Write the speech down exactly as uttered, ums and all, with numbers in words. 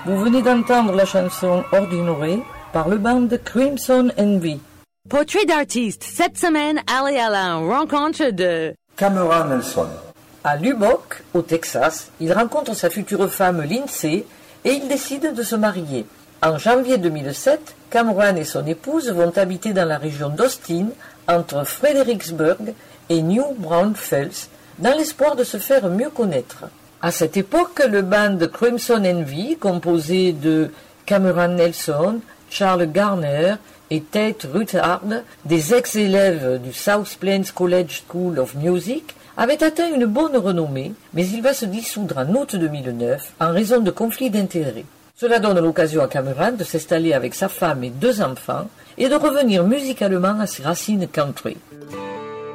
Vous venez d'entendre la chanson Ordinary par le band Crimson Envy. Portrait d'artiste. Cette semaine, allez à la rencontre de Cameron Nelson. À Lubbock, au Texas, il rencontre sa future femme Lindsay et ils décident de se marier. En janvier deux mille sept, Cameron et son épouse vont habiter dans la région d'Austin, entre Fredericksburg et New Braunfels, dans l'espoir de se faire mieux connaître. À cette époque, le band Crimson Envy, composé de Cameron Nelson, Charles Garner et Tate Ruthard, des ex-élèves du South Plains College School of Music, avait atteint une bonne renommée, mais il va se dissoudre en août deux mille neuf en raison de conflits d'intérêts. Cela donne l'occasion à Cameron de s'installer avec sa femme et deux enfants et de revenir musicalement à ses racines country.